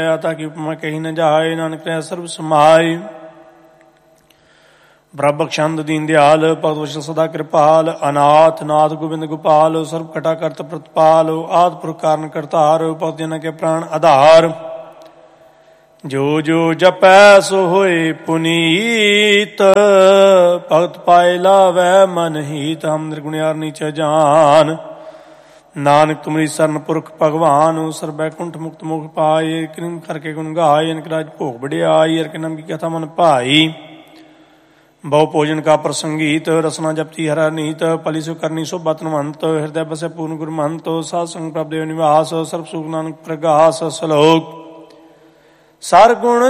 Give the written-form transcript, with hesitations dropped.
ताकि उपमा कही न जाए। नानक रह सर्व समाए। ब्रह्म बख्शंद दीन दयाल भगत वत्सल सदा कृपाल। अनाथ नाथ गोविंद गोपाल सर्व कटा करत प्रतिपाल। आदि पुरख कारण करतार भगत जन के प्राण आधार। जो जो जपै सो होए पुनीत। भगत पाए लावै मन हीत। हम निर्गुणियार नीच जान। नानक तुमरी सरन पुरख भगवान। सर बैकुंठ मुक्त मुख पाए। कृम करके गुण गाय इनक राज भोग बढ़ियाई। हर के नाम की कथा मन भाई। बहु भोजन का प्रसंगीत रसना जपती हरा नीत। पली सो करनी सो बतनवंत। हृदय बसे पूर्ण गुरु महंत। साध संग प्रभ देव निवास। सर्व सुख नानक प्रगास। सलोक सर गुण